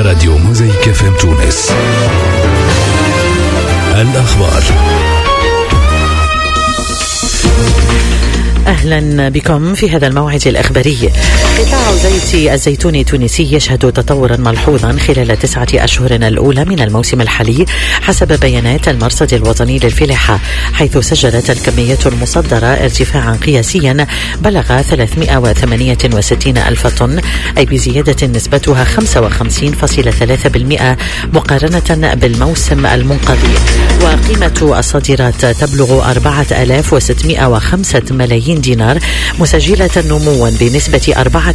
راديو موزايك اف ام تونس. الأخبار. أهلا بكم في هذا الموعد الأخباري. قطاع زيت الزيتون التونسي يشهد تطورا ملحوظا خلال 9 أشهر الأولى من الموسم الحالي حسب بيانات المرصد الوطني للفلاحة، حيث سجلت الكمية المصدرة ارتفاعا قياسيا بلغ 368 ألف طن، أي بزيادة نسبتها 55.3% مقارنة بالموسم المنقضي. وقيمة الصادرات تبلغ 4605 ملايين دينار، مسجلة نموا بنسبة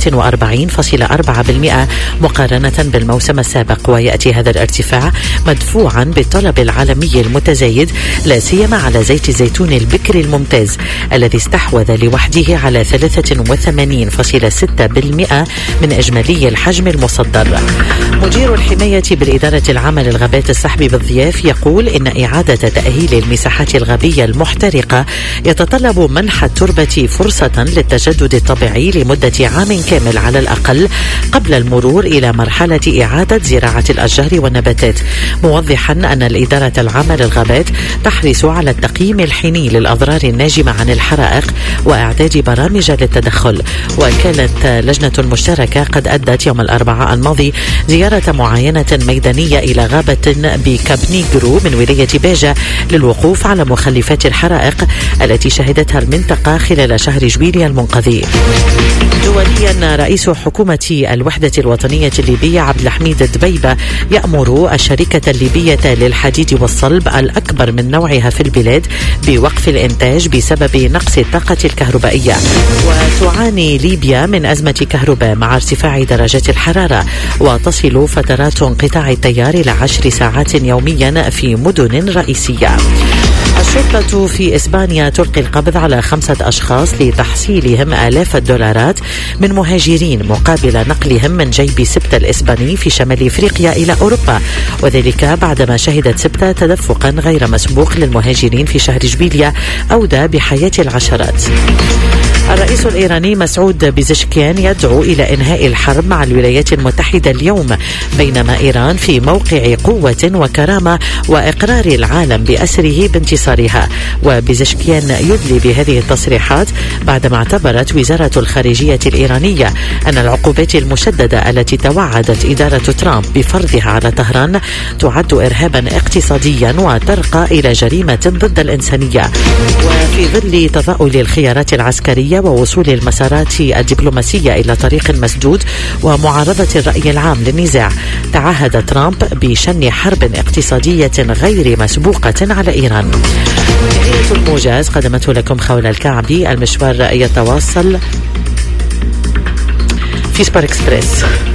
44.4% مقارنة بالموسم السابق. ويأتي هذا الارتفاع مدفوعا بالطلب العالمي المتزايد، لا سيما على زيت الزيتون البكري الممتاز الذي استحوذ لوحده على 83.6% من إجمالي الحجم المصدر. مدير الحماية بالإدارة العامة للغابات السحب بالضياف يقول إن إعادة تأهيل المساحات الغابية المحترقة يتطلب منح التربة فرصة للتجدد الطبيعي لمدة عام كامل على الأقل قبل المرور إلى مرحلة إعادة زراعة الأشجار والنباتات، موضحا أن الإدارة العامة للغابات تحرص على التقييم الحيني للأضرار الناجمة عن الحرائق وإعداد برامج للتدخل. وكانت لجنة مشتركة قد أدت يوم الأربعاء الماضي زيارة معاينة ميدانية إلى غابة بكابنيغرو من ولاية باجة للوقوف على مخلفات الحرائق التي شهدتها المنطقة خلال شهر جويليا المنقضي. دوليا، رئيس حكومة الوحدة الوطنية الليبية عبد الحميد الدبيبة يأمر الشركة الليبية للحديد والصلب الأكبر من نوعها في البلاد بوقف الإنتاج بسبب نقص الطاقة الكهربائية. وتعاني ليبيا من أزمة كهرباء مع ارتفاع درجات الحرارة، وتصل فترات انقطاع التيار إلى 10 ساعات يوميا في مدن رئيسية. الشرطة في إسبانيا تلقي القبض على 5 أشخاص لتحصيلهم آلاف الدولارات من مهاجرين مقابل نقلهم من جيب سبتة الإسباني في شمال إفريقيا إلى أوروبا، وذلك بعدما شهدت سبتة تدفقا غير مسبوق للمهاجرين في شهر جويليا أودى بحياة العشرات. الرئيس الإيراني مسعود بيزشكيان يدعو إلى إنهاء الحرب مع الولايات المتحدة اليوم، بينما إيران في موقع قوة وكرامة وإقرار العالم بأسره بانتصارها. وبيزشكيان يدلي بهذه التصريحات بعدما اعتبرت وزارة الخارجية الإيرانية أن العقوبات المشددة التي توعدت إدارة ترامب بفرضها على طهران تعد إرهابا اقتصاديا وترقى إلى جريمة ضد الإنسانية. وفي ظل تضاؤل الخيارات العسكرية ووصول المسارات الدبلوماسية إلى طريق مسدود ومعارضة الرأي العام للنزاع، تعهد ترامب بشن حرب اقتصادية غير مسبوقة على إيران. نهاية الموجز قدمته لكم خولة الكعبي. المشوار يتواصل في سبور إكسبريس.